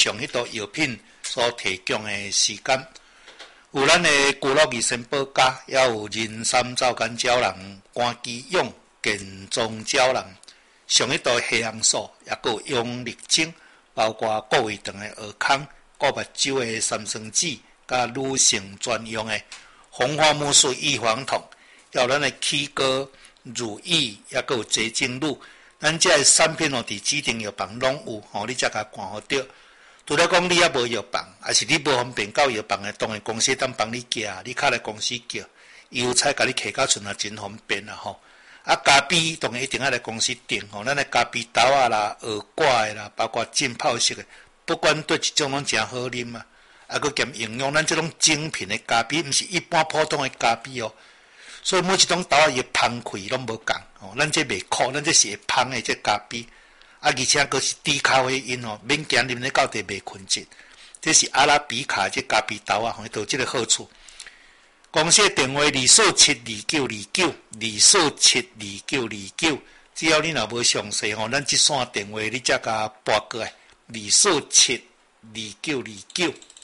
上迄道药品所提供的时间。有咱的骨肉益生保加，也有人参皂苷胶囊、肝肌用健壮胶囊，上迄道黑红素，也有用力精，包括顾胃肠的蚵康、顾目睭的三酸酯，甲女性专用的红花木素预防痛，也有咱的起膏、乳液，也有洁净乳。咱这个产品伫指定药房拢有，你才甲看好着。除了讲你也无药房，还是你无方便到药房的，当然公司当帮你寄，你敲来公司叫，伊有采甲你摕到厝也真方便啦吼。啊，咖啡当然一定要来公司订吼，咱的咖啡豆啊啦、鹅挂的啦，包括浸泡式的，不管对一种拢真好啉啊。啊，佮兼营养，咱这种精品的咖啡，毋是一般普通的咖啡哦。所以每一种豆仔伊芳开拢无共哦，咱这袂苦，咱这是会芳的这咖啡。啊，而且佫是低咖啡因哦，免惊啉咧到底袂困ចិត្ត。这是阿拉比卡这咖啡豆啊，都有这个好处。公司的电话2472929，2472929，只要你若无详细吼，咱这线电话你才甲拨过来，2472929。